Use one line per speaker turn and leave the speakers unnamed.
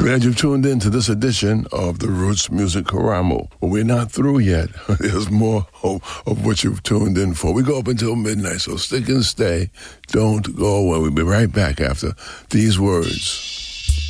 Glad you've tuned in to this edition of the Roots Music Karamo. But we're not through yet. There's more of what you've tuned in for. We go up until midnight, so stick and stay. Don't go away. We'll be right back after these words.